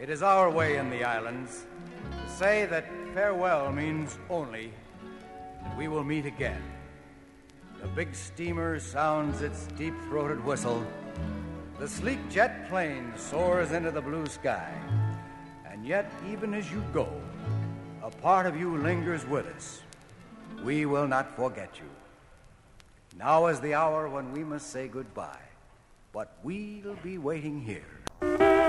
It is our way in the islands to say that farewell means only that we will meet again. The big steamer sounds its deep-throated whistle. The sleek jet plane soars into the blue sky. And yet, even as you go, a part of you lingers with us. We will not forget you. Now is the hour when we must say goodbye, but we'll be waiting here.